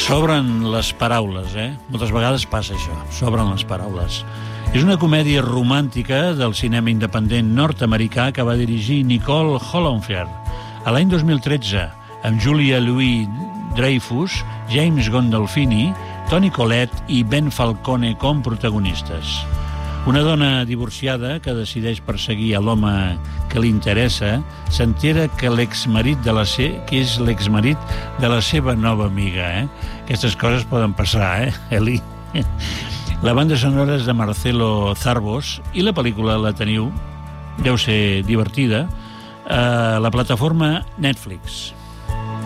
S'obren les paraules, Moltes vegades passa això, s'obren les paraules. És una comèdia romàntica del cinema independent nord-americà que va dirigir Nicole Holofcener a l'any 2013, amb Julia Louis-Dreyfus, James Gandolfini, Toni Collette i Ben Falcone com protagonistes. Una dona divorciada que decideix perseguir a l'home que li interessa s'entera que és l'exmarit de la seva nova amiga. Aquestes coses poden passar, Eli? La banda sonora és de Marcelo Zarbos i la pel·lícula la teniu, deu ser divertida, a la plataforma Netflix.